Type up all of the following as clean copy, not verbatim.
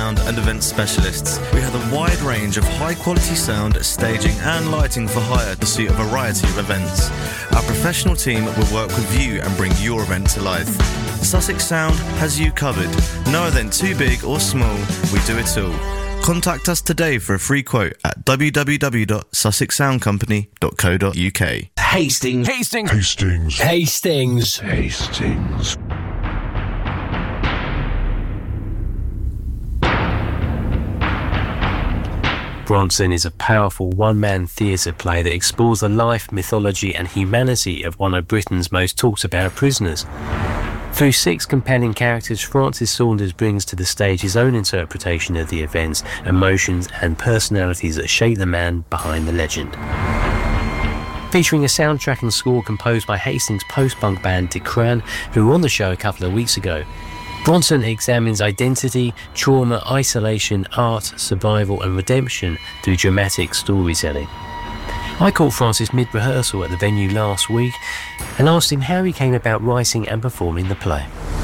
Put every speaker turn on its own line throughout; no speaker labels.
sound and event specialists. We have a wide range of high-quality sound, staging and lighting for hire to suit a variety of events. Our professional team will work with you and bring your event to life. Sussex Sound has you covered. No event too big or small, we do it all. Contact us today for a free quote at www.sussexsoundcompany.co.uk.
Hastings.
Bronson is a powerful one-man theatre play that explores the life, mythology and humanity of one of Britain's most talked-about prisoners. Through 6 compelling characters, Francis Saunders brings to the stage his own interpretation of the events, emotions and personalities that shape the man behind the legend. Featuring a soundtrack and score composed by Hastings post-punk band Decran, who were on the show a couple of weeks ago, Bronson examines identity, trauma, isolation, art, survival and redemption through dramatic storytelling. I caught Francis mid-rehearsal at the venue last week and asked him how he came about writing and performing the play.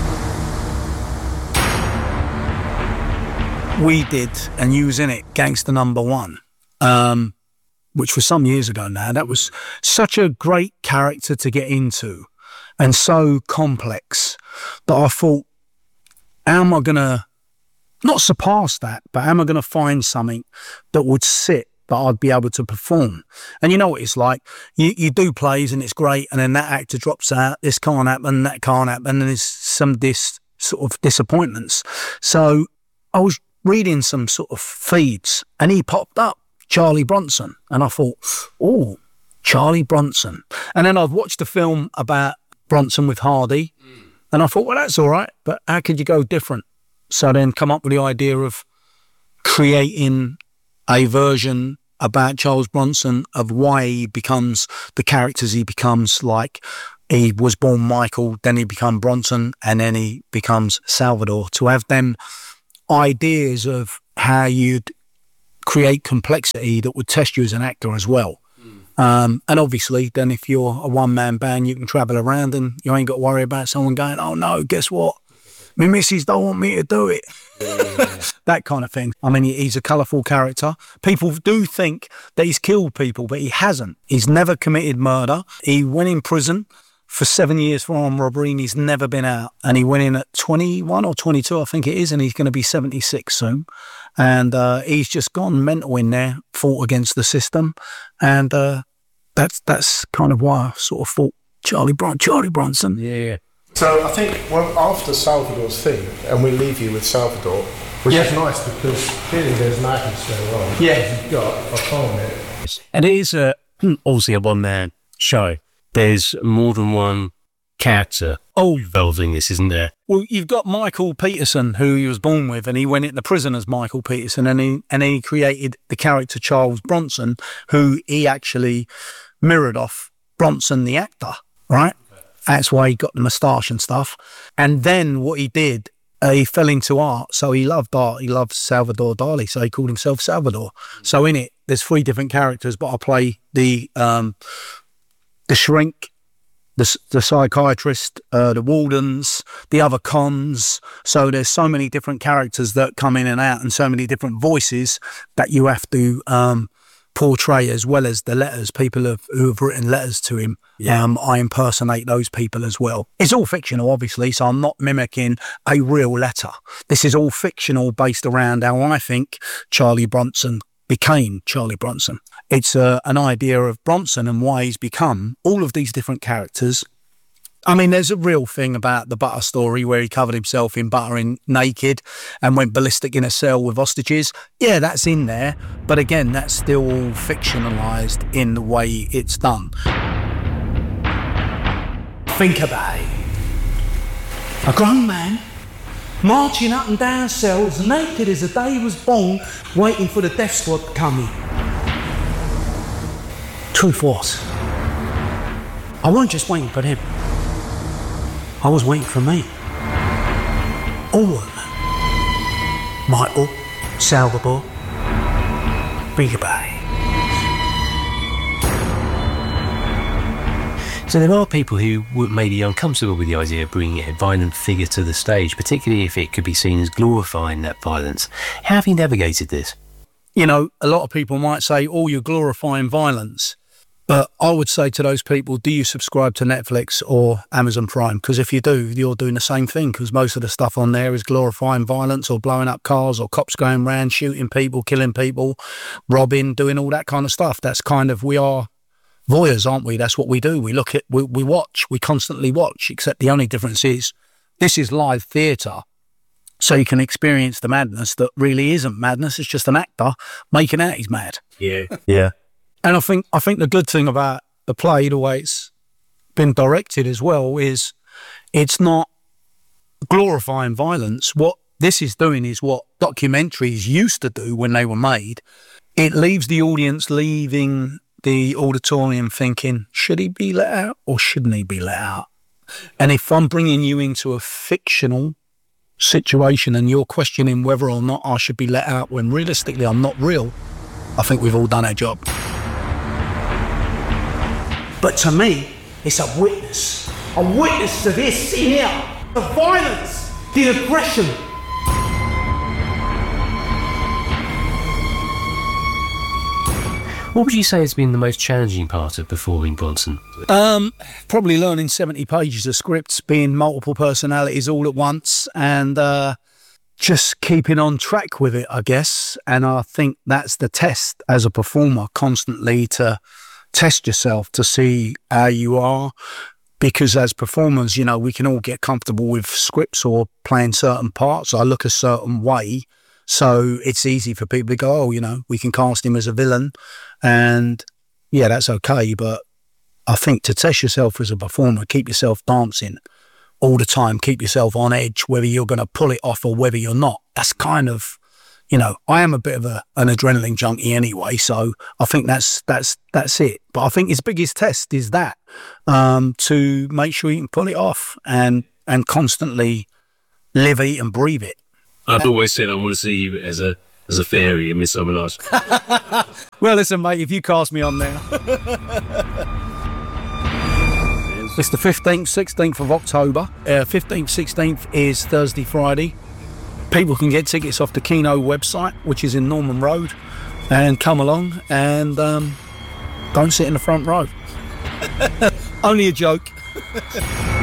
We did, and you was in it, Gangster Number 1, which was some years ago now. That was such a great character to get into and so complex that I thought, how am I going to, not surpass that, but how am I going to find something that would sit that I'd be able to perform? And you know what it's like. You do plays and it's great, and then that actor drops out, this can't happen, that can't happen, and there's some sort of disappointments. So I was reading some sort of feeds and he popped up, Charlie Bronson, and I thought, oh, Charlie Bronson. And then I've watched a film about Bronson with Hardy, and I thought, well, that's all right, but how could you go different? So then come up with the idea of creating a version about Charles Bronson of why he becomes the characters he becomes. Like, he was born Michael, then he becomes Bronson, and then he becomes Salvador. To have them ideas of how you'd create complexity that would test you as an actor as well. And obviously, then if you're a one-man band, you can travel around and you ain't got to worry about someone going, oh no, guess what? My missus don't want me to do it. That kind of thing. I mean, he's a colourful character. People do think that he's killed people, but he hasn't. He's never committed murder. He went in prison for 7 years for armed robbery and he's never been out. And he went in at 21 or 22, I think it is, and he's going to be 76 soon. And he's just gone mental in there, fought against the system. And that's kind of why I sort of thought Charlie Bronson.
Yeah.
So I think after Salvador's thing, and we leave you with Salvador, which is nice because clearly there's an atmosphere on.
Yeah.
You've got a poem in it.
And it is obviously a one-man show. There's more than one character involved in this, isn't there?
Well, you've got Michael Peterson, who he was born with, and he went into prison as Michael Peterson, and then he created the character Charles Bronson, who he actually mirrored off Bronson the actor, right? That's why he got the moustache and stuff. And then what he did, he fell into art. So he loved art. He loved Salvador Dali. So he called himself Salvador. So in it, there's 3 different characters, but I play the shrink, the psychiatrist, the wardens, the other cons. So there's so many different characters that come in and out and so many different voices that you have to portray, as well as the letters, people who have written letters to him. I impersonate those people as well. It's all fictional, obviously, so I'm not mimicking a real letter. This is all fictional, based around how I think Charlie Bronson became Charlie Bronson. It's an idea of Bronson and why he's become all of these different characters. I mean, there's a real thing about the butter story where he covered himself in butter naked and went ballistic in a cell with hostages. Yeah, that's in there. But again, that's still all fictionalised in the way it's done. Think about it. A grown man marching up and down cells, naked as the day he was born, waiting for the death squad to come in. Truth was, I wasn't just waiting for them. I was waiting for me. All of them. Michael, Salvador, think about it.
So there are people who may be uncomfortable with the idea of bringing a violent figure to the stage, particularly if it could be seen as glorifying that violence. How have you navigated this?
You know, a lot of people might say, oh, you're glorifying violence. But I would say to those people, do you subscribe to Netflix or Amazon Prime? Because if you do, you're doing the same thing, because most of the stuff on there is glorifying violence or blowing up cars or cops going around shooting people, killing people, robbing, doing all that kind of stuff. That's kind of, we are voyeurs, aren't we? That's what we do. We look at, we watch, we constantly watch, except the only difference is this is live theatre. So you can experience the madness that really isn't madness. It's just an actor making out he's mad.
Yeah.
Yeah.
And I think the good thing about the play, the way it's been directed as well, is it's not glorifying violence. What this is doing is what documentaries used to do when they were made. It leaves the audience leaving the auditorium thinking, should he be let out or shouldn't he be let out? And if I'm bringing you into a fictional situation and you're questioning whether or not I should be let out when realistically I'm not real, I think we've all done our job. But to me, it's a witness to this here, the violence, the aggression.
What would you say has been the most challenging part of performing Bronson?
Probably learning 70 pages of scripts, being multiple personalities all at once, and just keeping on track with it, I guess. And I think that's the test as a performer, constantly to test yourself to see how you are. Because as performers, you know, we can all get comfortable with scripts or playing certain parts. I look a certain way. So it's easy for people to go, oh, you know, we can cast him as a villain. And yeah, that's okay. But I think to test yourself as a performer, keep yourself dancing all the time, keep yourself on edge, whether you're going to pull it off or whether you're not. That's kind of, you know, I am a bit of an adrenaline junkie anyway. So I think that's it. But I think his biggest test is that, to make sure you can pull it off and constantly live, eat and breathe it.
I've always said I want to see you as a fairy in Midsummer Night's Dream.
Well, listen, mate, if you cast me on there. It's the 15th, 16th of October. 15th, 16th is Thursday, Friday. People can get tickets off the Kino website, which is in Norman Road, and come along and don't sit in the front row. Only a joke.